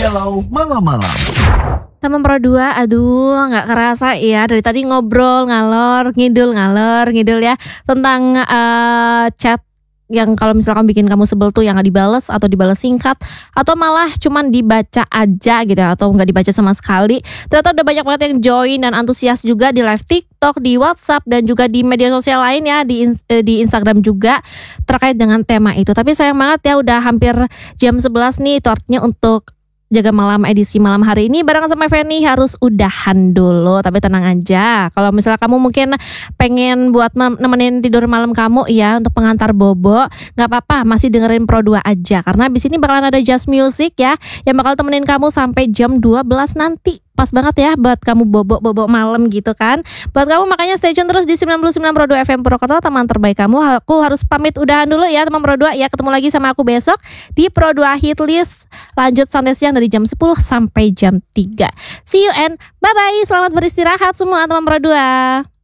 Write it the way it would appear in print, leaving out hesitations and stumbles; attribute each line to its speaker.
Speaker 1: Galau Malam-Malam.
Speaker 2: Teman Pro 2, aduh gak kerasa ya. Dari tadi ngobrol, ngalor ngidul ya. Tentang chat yang kalau misalkan bikin kamu sebel tuh yang gak dibales atau dibales singkat, atau malah cuman dibaca aja gitu ya, atau gak dibaca sama sekali. Ternyata udah banyak banget yang join dan antusias juga di live TikTok, di WhatsApp, dan juga di media sosial lain ya, di Instagram juga terkait dengan tema itu. Tapi sayang banget ya, udah hampir jam 11 nih. Itu artinya untuk Jaga Malam edisi malam hari ini bareng sama Feni harus udahan dulu. Tapi tenang aja, kalau misalnya kamu mungkin pengen buat nemenin tidur malam kamu ya, untuk pengantar bobo, gak apa-apa, masih dengerin Pro 2 aja. Karena abis ini bakalan ada jazz music ya, yang bakal temenin kamu sampai jam 12 nanti. Pas banget ya buat kamu bobo malam gitu kan. Buat kamu makanya stay tune terus di 99 Pro 2 FM Purwokerto, teman terbaik kamu. Aku harus pamit udahan dulu ya teman Pro 2 ya. Ketemu lagi sama aku besok di Pro 2 Hit List. Lanjut santai siang dari jam 10 sampai jam 3. See you and bye-bye. Selamat beristirahat semua teman Pro 2.